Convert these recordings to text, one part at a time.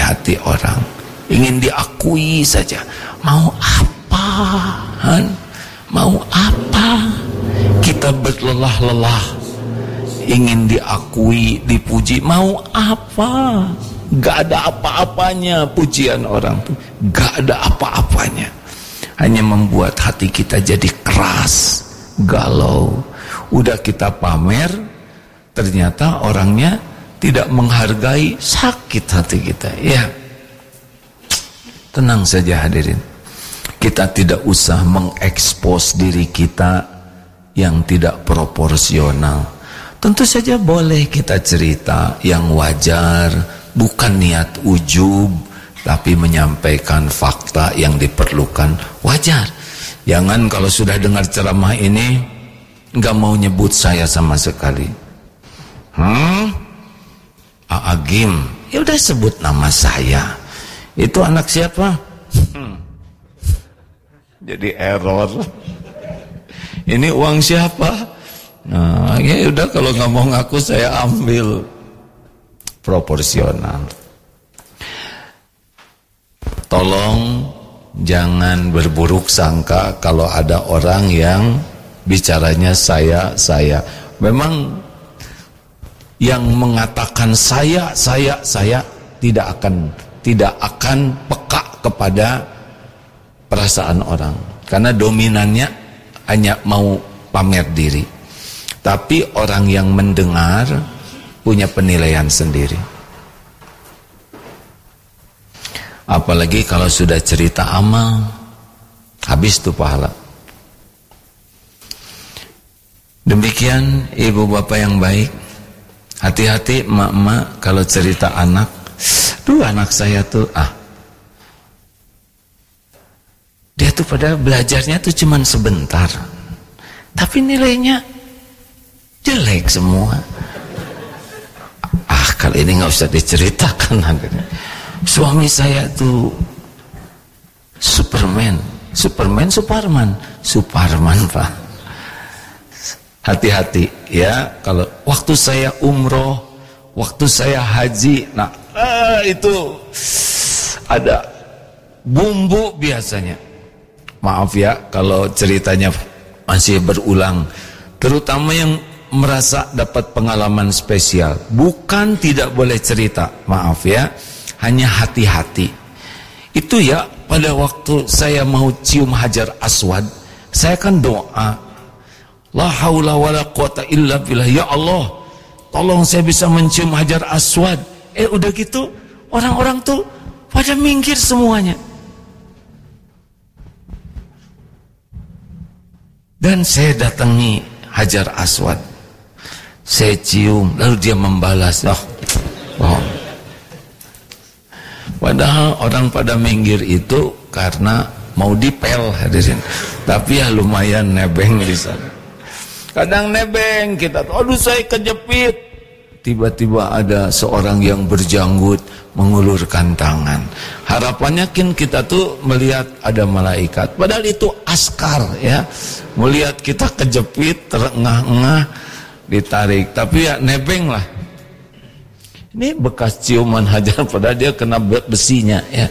hati orang, ingin diakui saja. Mau apa? Mau apa? Kita berlelah-lelah ingin diakui, dipuji. Mau apa? Gak ada apa-apanya pujian orang tuh, gak ada apa-apanya. Hanya membuat hati kita jadi keras, galau. Udah kita pamer, ternyata orangnya tidak menghargai, sakit hati kita. Ya, tenang saja hadirin. Kita tidak usah mengekspos diri kita yang tidak proporsional. Tentu saja boleh kita cerita yang wajar, bukan niat ujub, tapi menyampaikan fakta yang diperlukan, wajar. Jangan kalau sudah dengar ceramah ini nggak mau nyebut saya sama sekali. Agim, ya udah sebut nama saya. Itu anak siapa? Jadi error. Ini uang siapa? Nah, ya udah kalau nggak mau ngaku saya ambil. Proporsional. Tolong jangan berburuk sangka kalau ada orang yang bicaranya saya. Memang yang mengatakan saya tidak akan peka kepada perasaan orang, karena dominannya hanya mau pamer diri. Tapi orang yang mendengar punya penilaian sendiri. Apalagi kalau sudah cerita amal, habis tuh pahala. Demikian ibu bapak yang baik. Hati-hati emak-emak kalau cerita anak. Duh, anak saya tuh dia tuh pada belajarnya tuh cuman sebentar, tapi nilainya jelek semua. Kalau ini nggak usah diceritakan. Suami saya tuh Superman Pak. Hati-hati ya, kalau waktu saya umroh, waktu saya haji, itu ada bumbu biasanya. Maaf ya kalau ceritanya masih berulang, terutama yang merasa dapat pengalaman spesial. Bukan tidak boleh cerita, maaf ya, hanya hati-hati. Itu ya, pada waktu saya mau cium Hajar Aswad, saya kan doa, la haula wala quwata illa billah, ya Allah tolong saya bisa mencium Hajar Aswad. Udah gitu orang-orang tuh pada minggir semuanya. Dan saya datangi Hajar Aswad, saya cium, lalu dia membalas, padahal orang pada minggir itu karena mau dipel hadirin. Tapi ya lumayan nebeng di sana. Kadang nebeng kita tuh, aduh saya kejepit. Tiba-tiba ada seorang yang berjanggut mengulurkan tangan. Harapannya kita tuh melihat ada malaikat. Padahal itu askar ya. Melihat kita kejepit, terengah-engah, ditarik. Tapi ya nebeng lah. Ini bekas ciuman Hajar, padahal dia kena besinya ya.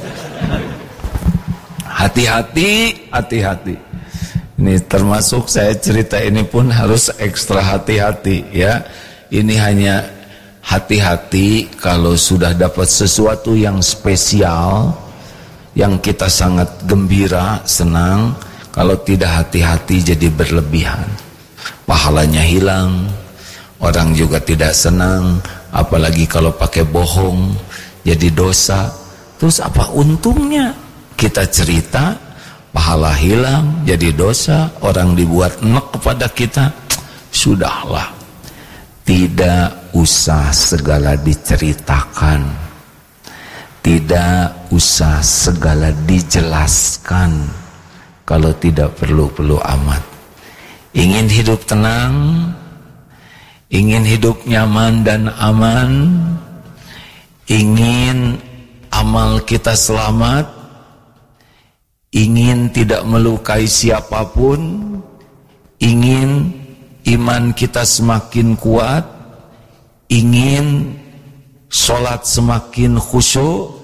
Hati-hati. Ini termasuk saya cerita ini pun harus ekstra hati-hati ya. Ini hanya hati-hati kalau sudah dapat sesuatu yang spesial, yang kita sangat gembira, senang. Kalau tidak hati-hati jadi berlebihan, pahalanya hilang, orang juga tidak senang. Apalagi kalau pakai bohong jadi dosa. Terus apa untungnya? Kita cerita, pahala hilang, jadi dosa, orang dibuat enek kepada kita. Sudahlah, tidak usah segala diceritakan, tidak usah segala dijelaskan. Kalau tidak perlu-perlu amat. Ingin hidup tenang, ingin hidup nyaman dan aman, ingin amal kita selamat, ingin tidak melukai siapapun, ingin iman kita semakin kuat, ingin sholat semakin khusyuk,